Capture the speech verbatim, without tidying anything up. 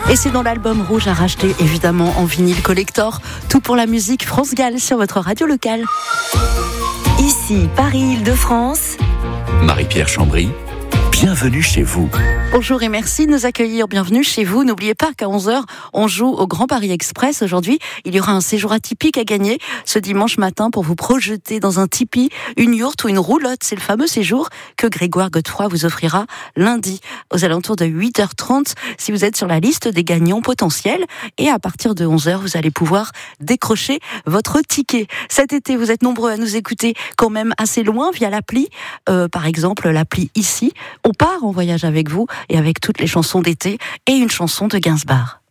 Et c'est dans l'album rouge à racheter, évidemment, en vinyle collector. Tout pour la musique France Gall sur votre radio locale. Ici, Paris-Île-de-France. Marie-Pierre Chambry, bienvenue chez vous. Bonjour et merci de nous accueillir. Bienvenue chez vous. N'oubliez pas qu'à onze heures, on joue au Grand Paris Express. Aujourd'hui, il y aura un séjour atypique à gagner ce dimanche matin pour vous projeter dans un tipi, une yourte ou une roulotte. C'est le fameux séjour que Grégoire Godefroy vous offrira lundi aux alentours de huit heures trente si vous êtes sur la liste des gagnants potentiels. Et à partir de onze heures, vous allez pouvoir décrocher votre ticket. Cet été, vous êtes nombreux à nous écouter quand même assez loin via l'appli. Euh, par exemple, l'appli Ici. On part en voyage avec vous et avec toutes les chansons d'été et une chanson de Gainsbourg.